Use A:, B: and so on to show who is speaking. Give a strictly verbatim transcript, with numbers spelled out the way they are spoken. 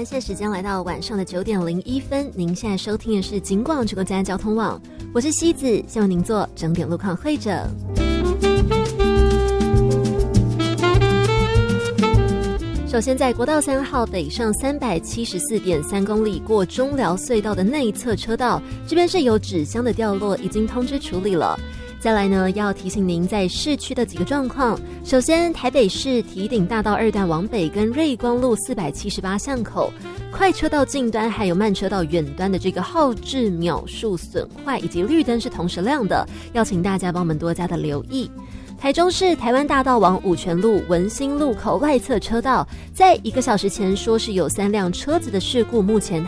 A: 现在时间来到晚上的九点零一分，您现在收听的是警广直播家交通网，我是西子，希望您做整点路况会者。首先在国道三号北上三百七十四点三公里过中寮隧道的内侧车道，这边是有纸箱的掉落，已经通知处理了。再来呢，要提醒您在市区的几个状况。首先，台北市堤顶大道二段往北跟瑞光路四百七十八巷口，快车道近端还有慢车道远端的这个号志秒数损坏以及绿灯是同时亮的，要请大家帮我们多加的留意。台中市台湾大道往五权路文心路口外侧车道，在一个小时前说是有三辆车子的事故，目前